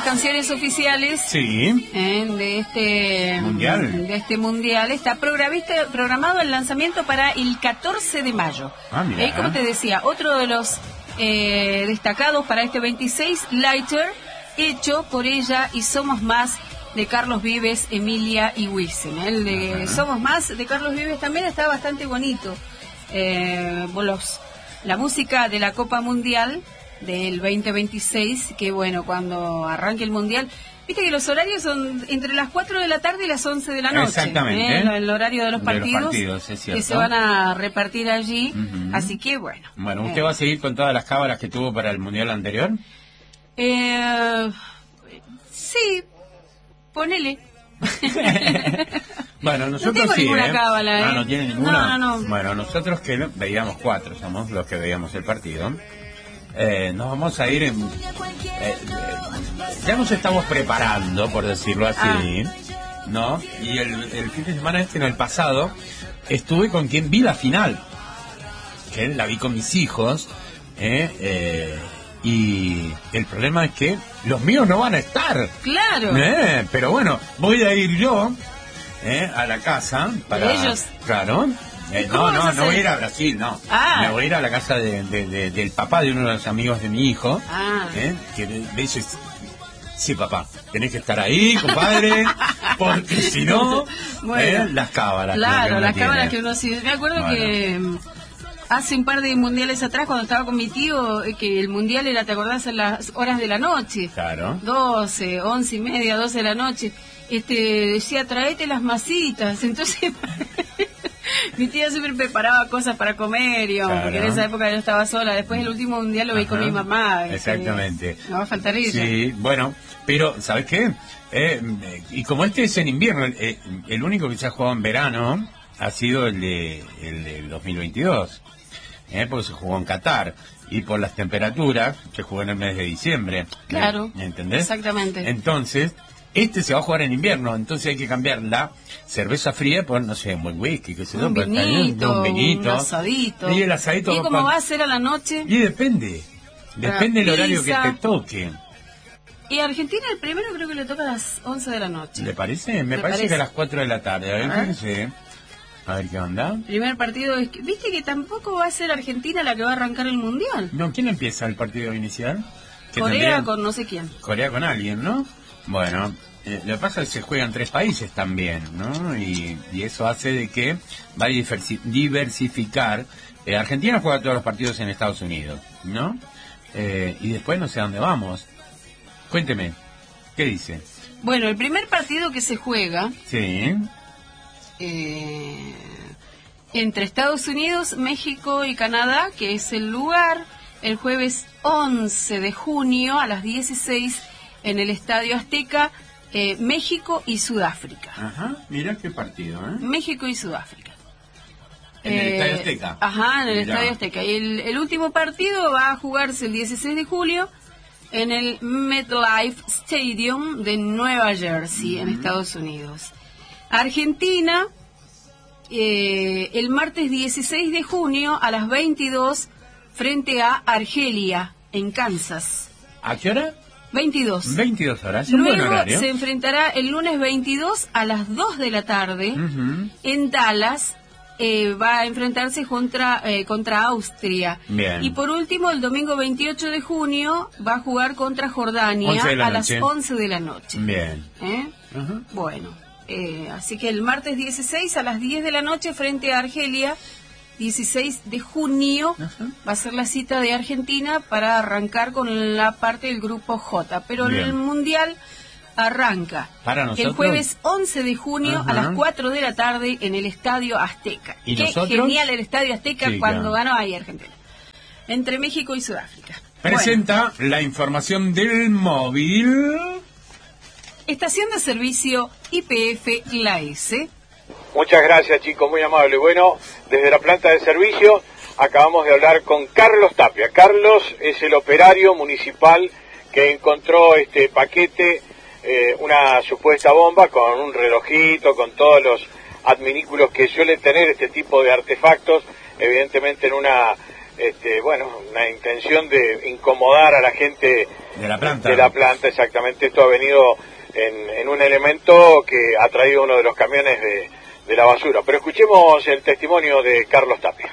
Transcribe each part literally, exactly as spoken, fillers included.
canciones oficiales Sí. eh, de este Mundial. de este mundial está programista, programado el lanzamiento para el catorce de mayo. Ah, mira. Eh, como te decía, otro de los eh, destacados para este veintiséis, Lighter, hecho por ella y Somos Más, de Carlos Vives, Emilia y Wilson. El de Ajá. Somos Más de Carlos Vives también está bastante bonito. Eh, los, la música de la Copa Mundial del veinte veintiséis, que bueno, cuando arranque el mundial, viste que los horarios son entre las cuatro de la tarde y las once de la noche. Exactamente. ¿eh? El horario de los De partidos, los partidos, es cierto. que se van a repartir allí. Uh-huh. Así que bueno. Bueno, ¿usted eh, va a seguir con todas las cábalas que tuvo para el mundial anterior? Eh, sí, ponele. Bueno, nosotros no tengo sí, ninguna ¿eh? cábala, ¿eh? Ah, ¿no tiene ninguna? No, no, no. Bueno, nosotros que no- veíamos cuatro, somos los que veíamos el partido. Eh, nos vamos a ir en... eh, eh, ya nos estamos preparando, por decirlo así, ¿no? Y el, el fin de semana este, en el pasado, estuve con quien vi la final. Que la vi con mis hijos, ¿eh? Eh, y el problema es que los míos no van a estar. Claro. Eh, pero bueno, voy a ir yo eh, a la casa para... ¿De ellos? Claro. Eh, ¿Cómo no, vas no, a no hacer? voy a ir a Brasil, no. Ah. Me voy a ir a la casa de, de- de- del papá de uno de los amigos de mi hijo. Ah. eh, que me me dice, sí, papá, tenés que estar ahí, compadre, porque si no, Bueno. eh, las cábalas. que Claro, uno las tiene. cámaras que uno sigue. Me acuerdo Bueno. que mm, hace un par de mundiales atrás, cuando estaba con mi tío, eh, que el mundial era, ¿te acordás? A las horas de la noche. Claro. doce, once y media, doce de la noche. Este, decía, traete las masitas. Entonces, mi tía siempre preparaba cosas para comer, y Claro. porque en esa época yo estaba sola. Después el último mundial lo vi Ajá. con mi mamá. y Exactamente. que no va a faltar ella. Sí, bueno, pero ¿sabes qué? Eh, y como este es en invierno, eh, el único que se ha jugado en verano ha sido el de el del dos mil veintidós, eh, porque se jugó en Qatar, y por las temperaturas se jugó en el mes de diciembre. Claro. ¿Entendés? Exactamente. Entonces, este se va a jugar en invierno, entonces hay que cambiar la cerveza fría por, no sé, un buen whisky, qué sé yo, Un pero está bien, vinito, un vinito. un asadito. Y el asadito ¿Y va cómo pa- va a ser a la noche? Y depende, depende del horario que pizza. te toque. Y Argentina el primero creo que le toca a las once de la noche. ¿Le parece? Me ¿Le parece, parece? que a las cuatro de la tarde. A ver, Ah. fíjense. A ver qué onda. Primer partido es que, viste que tampoco va a ser Argentina la que va a arrancar el mundial. No, ¿quién empieza el partido inicial? Que Corea tendría- con no sé quién. Corea con alguien, ¿no? Bueno, eh, lo que pasa es que se juegan tres países también, ¿no? Y, y eso hace de que va a diversi- diversificar. Eh, Argentina juega todos los partidos en Estados Unidos, ¿no? Eh, y después no sé a dónde vamos. Cuénteme, ¿qué dice? Bueno, el primer partido que se juega Sí, eh, entre Estados Unidos, México y Canadá, que es el lugar, el jueves once de junio a las dieciséis en el Estadio Azteca, eh, México y Sudáfrica. ajá, mira qué partido, ¿eh? México y Sudáfrica. En el Eh, Estadio Azteca. Ajá, en el Mirá. Estadio Azteca. Y el, el último partido va a jugarse el dieciséis de julio en el MetLife Stadium de Nueva Jersey, en Estados Unidos. Argentina, eh, el martes dieciséis de junio a las veintidós frente a Argelia, en Kansas. ¿A qué hora? veintidós. veintidós horas, es un buen Luego horario. se enfrentará el lunes veintidós a las dos de la tarde Ujú. en Dallas. Eh, va a enfrentarse contra eh, contra Austria. Bien. Y por último, el domingo veintiocho de junio va a jugar contra Jordania once de la a las noche. once de la noche. Bien. ¿Eh? Ajá. Bueno, eh, así que el martes dieciséis a las diez de la noche frente a Argelia, dieciséis de junio, Ajá. va a ser la cita de Argentina para arrancar con la parte del grupo J. Pero Bien. el Mundial arranca Para nosotros. el jueves once de junio Ajá. a las cuatro de la tarde en el Estadio Azteca. ¿Y Qué nosotros? genial el Estadio Azteca Sí, cuando claro. ganó ahí Argentina. Entre México y Sudáfrica. Presenta la información del móvil. Bueno, estación de servicio I P F La S. Muchas gracias, chicos, muy amable. Bueno, desde la planta de servicio acabamos de hablar con Carlos Tapia. Carlos es el operario municipal que encontró este paquete, eh, una supuesta bomba con un relojito, con todos los adminículos que suelen tener este tipo de artefactos, evidentemente en una este, bueno, una intención de incomodar a la gente de la planta. De la planta, exactamente. Esto ha venido en, en un elemento que ha traído uno de los camiones de, de la basura. Pero escuchemos el testimonio de Carlos Tapia.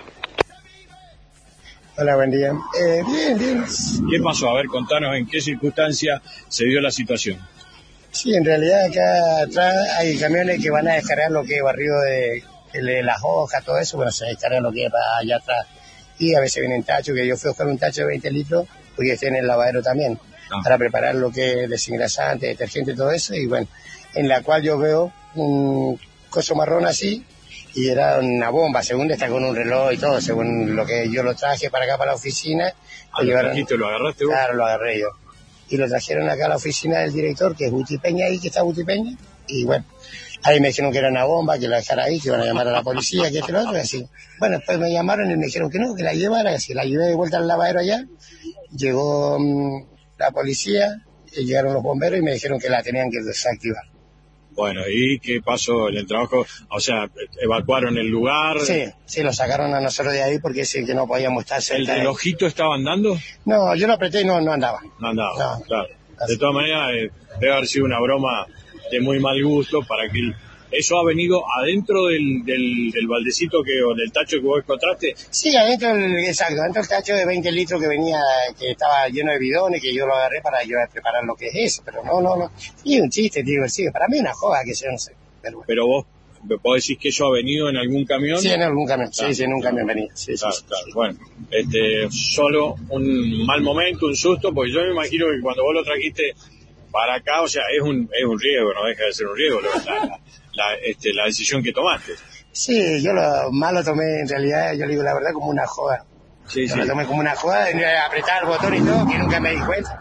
Hola, buen día. Eh, bien, bien. ¿Qué pasó? A ver, contanos en qué circunstancia se dio la situación. Sí, en realidad acá atrás hay camiones que van a descargar lo que es barrido de, de las hojas, todo eso, bueno, se descarga lo que es para allá atrás. Y a veces vienen tachos, que yo fui a buscar un tacho de veinte litros, porque estoy en el lavadero también, ah. para preparar lo que es desengrasante, detergente, todo eso, y bueno, en la cual yo veo un coso marrón así, y era una bomba, según está con un reloj y todo, según lo que yo lo traje para acá, para la oficina. Ah, lo llevaron, trajiste, ¿lo agarraste vos? Claro, lo agarré yo. Y lo trajeron acá a la oficina del director, que es Guti Peña, ahí que está Guti Peña, y bueno, ahí me dijeron que era una bomba, que la dejara ahí, que iban a llamar a la policía, que este lo otro, y así. Bueno, después me llamaron y me dijeron que no, que la llevara, así la llevé de vuelta al lavadero allá, llegó um, la policía, y llegaron los bomberos y me dijeron que la tenían que desactivar. Bueno, ¿y qué pasó en el trabajo? O sea, ¿evacuaron el lugar? Sí, sí, lo sacaron a nosotros de ahí porque sí que no podíamos estar cerca. ¿El relojito estaba andando? No, yo lo apreté y no, no andaba. No andaba, no, claro. Así. De todas maneras, eh, debe haber sido una broma de muy mal gusto para que... ¿Eso ha venido adentro del, del, del baldecito que, o del tacho que vos encontraste? Sí, adentro, el, exacto, adentro del tacho de veinte litros que venía, que estaba lleno de bidones, que yo lo agarré para yo preparar lo que es eso, pero no, no, no. Y un chiste, digo, sí, para mí una joda que yo no sé. Pero, bueno. Pero vos, ¿vos decís que eso ha venido en algún camión? Sí, en algún camión, sí, sí, en un camión venía. Sí, claro, sí, claro. Sí. Bueno, este, solo un mal momento, un susto, porque yo me imagino que cuando vos lo trajiste para acá, o sea, es un, es un riesgo, no deja de ser un riesgo, la, la, este, la decisión que tomaste. Sí, yo lo más lo tomé en realidad, yo le digo la verdad, como una joda. Sí, yo sí. Lo tomé como una joda, apretar el botón y todo, que nunca me di cuenta.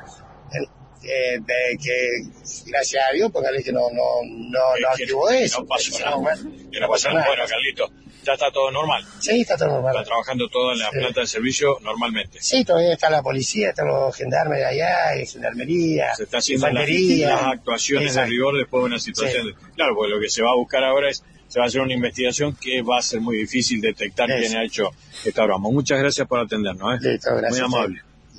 Eh, de que, gracias a Dios, porque que no, no, no, no activó eso. No pasó nada. No, bueno, que no pasó nada. Bueno, Carlito, ya está todo normal. Sí, está todo normal. Está trabajando todo en la sí. planta de servicio normalmente. Sí, todavía está la policía, están los gendarmes de allá, y gendarmería, se está haciendo las, las actuaciones Exacto. de rigor después de una situación. Sí. De, claro, porque lo que se va a buscar ahora es, se va a hacer una investigación que va a ser muy difícil detectar Eso. quién ha hecho esta broma. Muchas gracias por atendernos. ¿eh? Listo, gracias. Muy amable.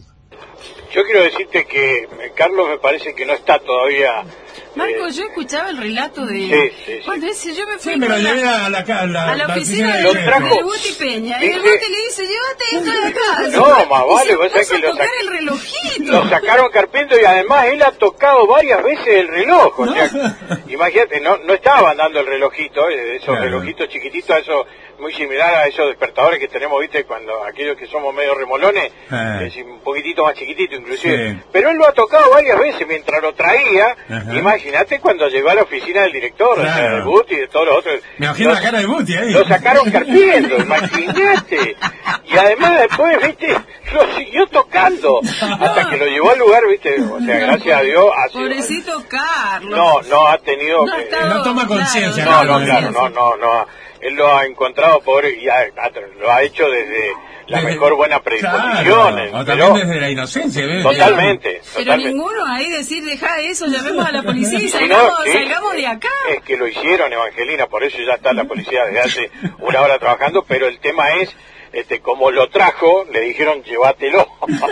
Yo quiero decirte que Carlos me parece que no está todavía... Marco, eh, yo escuchaba el relato de... Sí, sí, sí. Cuando dice, yo me fui sí, me lo llevé a la, a la, a la oficina la de, de Guti Peña. Y el Guti le dice, llévate esto de acá. No, más vale, vos sabés que lo, sac... el relojito. lo sacaron carpento y además él ha tocado varias veces el reloj. O sea, imagínate, no, no estaba andando el relojito, esos claro. relojitos chiquititos, eso muy similar a esos despertadores que tenemos, viste, cuando aquellos que somos medio remolones, ah. es un poquitito más chiquitito inclusive. Sí. Pero él lo ha tocado varias veces mientras lo traía. Imagínate cuando llegó a la oficina del director, claro. o sea, de Guti y de todos los otros. Me imagino la cara de Guti ahí. Lo sacaron carpiendo, imagínate. Y además después, viste, lo siguió tocando hasta que lo llevó al lugar, viste, o sea, gracias a Dios. Ha sido, pobrecito Carlos. No, no ha tenido... No, que, estado, no toma conciencia. No, no, claro, no, no, no. Él lo ha encontrado pobre y ha, lo ha hecho desde la desde, mejor buena predisposición. Claro, o también desde la inocencia. ¿ves? Totalmente. Pero totalmente. ninguno ahí decir, deja eso, llamemos a la policía y salgamos, no, salgamos de acá. Es que lo hicieron, Evangelina, por eso ya está la policía desde hace una hora trabajando, pero el tema es... Este, como lo trajo, le dijeron llévatelo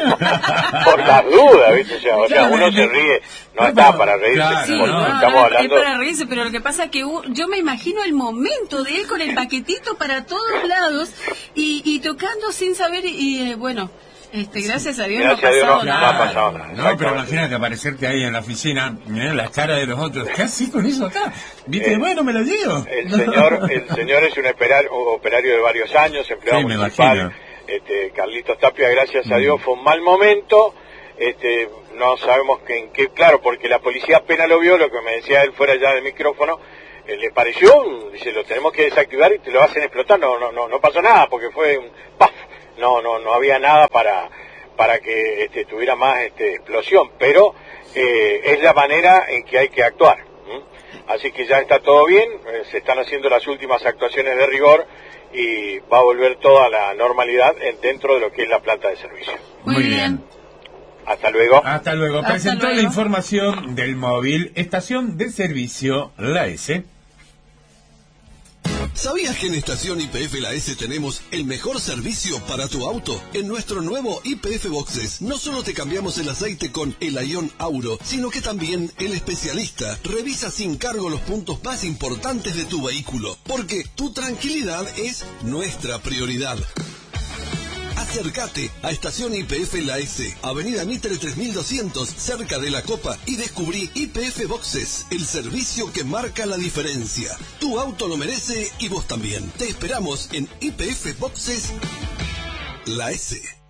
por las dudas, ¿viste? O sea, o sea, uno se ríe, no está para reírse, claro, sí, no, estamos no, hablando... es para reírse, pero lo que pasa es que yo me imagino el momento de él con el paquetito para todos lados y, y tocando sin saber, y eh, bueno... Este, gracias a Dios gracias no ha pasado a Dios no, nada. No, ha pasado nada. No, pero imagínate aparecerte ahí en la oficina, mirá las caras de los otros. ¿Qué haces con eso acá? ¿Viste? Eh, bueno, me lo digo. El señor el señor es un operario, operario de varios años, empleado sí, municipal. Este, Carlitos Tapia, gracias a Dios, fue un mal momento. Este, no sabemos que, en qué, claro, porque la policía apenas lo vio, lo que me decía él fuera ya del micrófono, eh, le pareció, dice, lo tenemos que desactivar y te lo hacen explotar. No, no, no, no pasó nada, porque fue un ¡paf! No, no, no había nada para para que este, tuviera más este, explosión, pero eh, es la manera en que hay que actuar. ¿Mm? Así que ya está todo bien, eh, se están haciendo las últimas actuaciones de rigor y va a volver toda la normalidad en, dentro de lo que es la planta de servicio. Muy bien. Hasta luego. Hasta luego. Hasta Presentó luego. la información del móvil Estación de Servicio La S. ¿Sabías que en Estación Y P F La S tenemos el mejor servicio para tu auto? En nuestro nuevo Y P F Boxes no solo te cambiamos el aceite con el Ion Auro, sino que también el especialista revisa sin cargo los puntos más importantes de tu vehículo, porque tu tranquilidad es nuestra prioridad. Acércate a Estación Y P F La S, Avenida Mitre tres mil doscientos, cerca de La Copa, y descubrí Y P F Boxes, el servicio que marca la diferencia. Tu auto lo merece y vos también. Te esperamos en Y P F Boxes La S.